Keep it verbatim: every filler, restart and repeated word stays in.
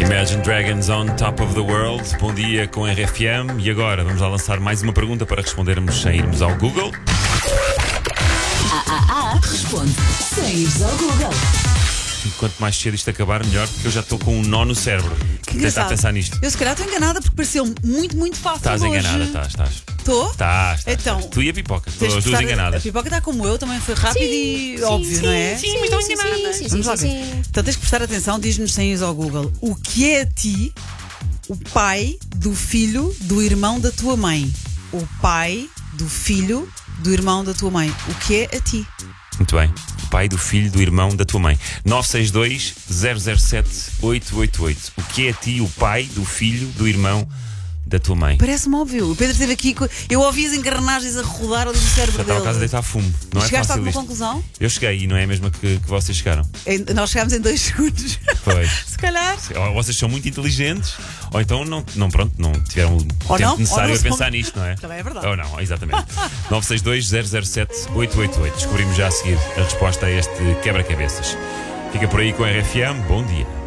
Imagine Dragons on Top of the World. Bom dia com R F M. E agora vamos lá lançar mais uma pergunta para respondermos sem irmos ao Google. Ah, ah, ah, responde sem ires ao Google. E quanto mais cedo isto acabar, melhor, porque eu já estou com um nó no cérebro. Que Tentar pensar nisto. Eu se calhar estou enganada porque pareceu muito, muito fácil. Estás hoje. enganada, estás, estás. Estou? Estás, estás. Então, Tu e a pipoca, Tens estão de as duas prestar- enganadas. A pipoca está como eu, também foi rápido e óbvio, sim, não é? Sim, muito enganada. Sim, sim, Vamos lá sim, ver. sim. Então tens que prestar atenção, diz-nos sem ires ao Google. O que é a ti o pai do filho do irmão da tua mãe? O pai do filho do irmão da tua mãe. O que é a ti? Muito bem. O pai do filho do irmão da tua mãe. nove seis dois, zero zero sete, oito oito oito. O que é a ti o pai do filho do irmão da tua mãe? Parece-me óbvio. O Pedro esteve aqui. co- Eu ouvi as engrenagens a rodar ali no cérebro Já estava dele. quase a deitar fumo. Não é Chegaste a fácil alguma isto. conclusão? Eu cheguei e não é a mesma que, que vocês chegaram. Em- Nós chegámos em dois segundos. Pois. Se calhar. Ou vocês são muito inteligentes, ou então não, não, pronto, não tiveram o Ou tempo não, necessário ou não a pensar são- nisto, não é? Também é verdade. Ou não, exatamente. nove seis dois, zero zero sete, oito oito oito. Descobrimos já a seguir a resposta a este quebra-cabeças. Fica por aí com a R F M. Bom dia.